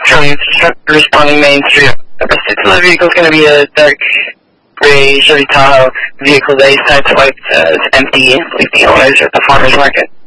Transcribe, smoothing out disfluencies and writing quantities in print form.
Showing responding Main Street. The rest of the vehicle is going to be a dark gray Chevy Tahoe vehicle that is sideswiped as empty, like the owners at the farmer's market.